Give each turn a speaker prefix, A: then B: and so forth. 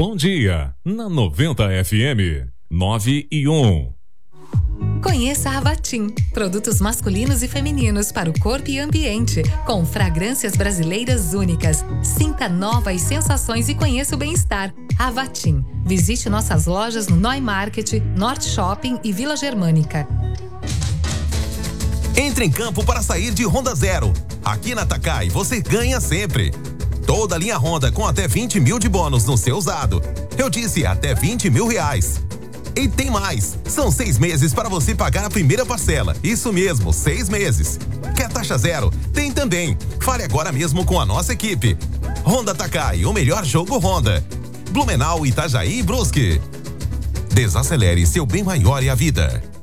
A: Bom dia, na 90 FM, 9 e 1.
B: Conheça a Avatim, produtos masculinos e femininos para o corpo e ambiente, com fragrâncias brasileiras únicas. Sinta novas sensações e conheça o bem-estar. Avatim. Visite nossas lojas no Noi Market, Norte Shopping e Vila Germânica.
C: Entre em campo para sair de Honda Zero. Aqui na Takai você ganha sempre. Toda linha Honda com até 20 mil de bônus no seu usado. Eu disse até 20 mil reais. E tem mais, são 6 meses para você pagar a primeira parcela. Isso mesmo, 6 meses. Quer taxa zero? Tem também. Fale agora mesmo com a nossa equipe. Honda Takai, o melhor jogo Honda. Blumenau, Itajaí e Brusque. Desacelere, seu bem maior é a vida.